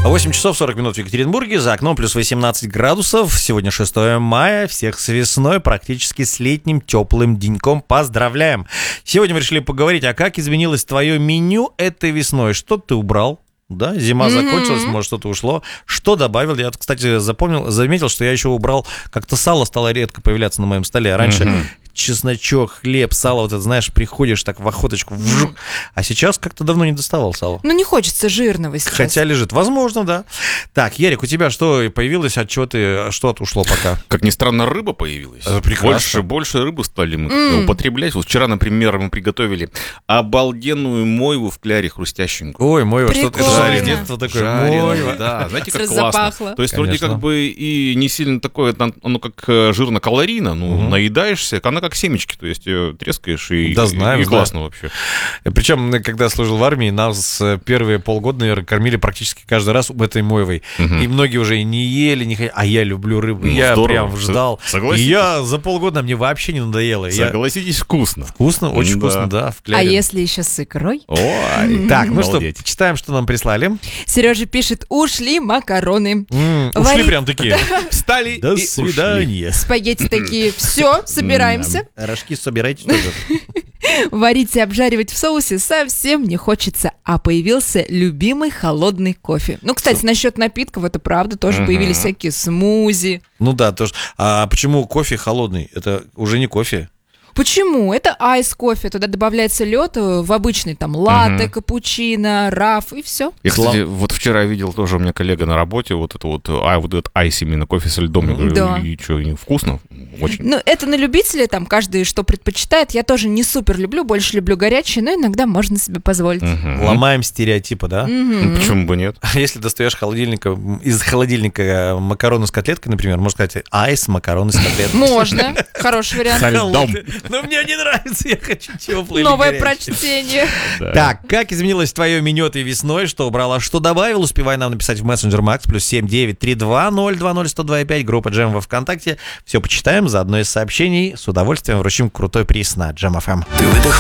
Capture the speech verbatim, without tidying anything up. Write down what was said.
восемь часов сорок минут в Екатеринбурге, за окном плюс восемнадцать градусов. Сегодня шестое мая, всех с весной, практически с летним теплым деньком. Поздравляем! Сегодня мы решили поговорить, а как изменилось твое меню этой весной? Что ты убрал? Да, зима mm-hmm. закончилась, может, что-то ушло. Что добавил? Я, кстати, запомнил, заметил, что я еще убрал, как-то сало стало редко появляться на моем столе. Раньше mm-hmm. чесночок, хлеб, сало, вот это, знаешь, приходишь так в охоточку, вжух, а сейчас как-то давно не доставал сало. Ну, не хочется жирного сейчас. Хотя лежит. Возможно, да. Так, Ярик, у тебя что появилось, от чего ты, что ушло пока? Как ни странно, рыба появилась. А, больше, больше рыбы стали мы mm. употреблять. Вот вчера, например, мы приготовили обалденную мойву в кляре хрустященькую. Ой, мойва, что-то жареное. Такое. Жареное, да. Знаете, как классно. Запахло. То есть Конечно. вроде как бы и не сильно такое, оно как жирно-калорийно, ну, mm-hmm. наедаешься, она как семечки, то есть ее трескаешь и, да, знаю, и, и знаю. классно вообще. Причем, когда служил в армии, нас первые полгода, наверное, кормили практически каждый раз этой мойвой. Угу. И многие уже и не ели, не хотели. А я люблю рыбу. Ну, я здорово. Прям ждал. Согласитесь? И я за полгода мне вообще не надоело. Согласитесь, я... вкусно. Вкусно, очень да. вкусно, да. В кляре. А если еще с икрой? Ой, так, ну молодец. Что, читаем, что нам прислали. Сережа пишет: ушли макароны. М-м, ушли Варить... прям такие. Встали До и свидания. Спагетти такие. Все, собираемся. Рожки собирайте тоже. Варить и обжаривать в соусе совсем не хочется, а появился любимый холодный кофе. Ну, кстати, насчет напитков, это правда, тоже uh-huh. появились всякие смузи. Ну да, тоже. А почему кофе холодный? Это уже не кофе. Почему? Это айс-кофе, туда добавляется лед в обычный там латте, uh-huh. капучино, раф и все. Я, кстати, вот вчера видел тоже у меня коллега на работе, вот это вот, а, вот этот айс именно, кофе со льдом. Я говорю, да. И что, вкусно? Очень. Ну, это на любителя, там, каждый что предпочитает. Я тоже не супер люблю, больше люблю горячий, но иногда можно себе позволить. Uh-huh. Ломаем стереотипы, да? Uh-huh. Ну, почему бы нет? Если достаешь холодильника, из холодильника макароны с котлеткой, например, можно сказать айс, макароны с котлеткой. Можно, хороший вариант. Со льдом. Но мне не нравится, я хочу теплый. Новое прочтение. Так, как изменилось твое меню этой весной? Что убрала, что добавил? Успевай нам написать в мессенджер Макс плюс семь девять три два ноль два ноль сто два пять, группа Джем во ВКонтакте. Все почитаем, заодно из сообщений с удовольствием вручим крутой приз на Джем эф эм.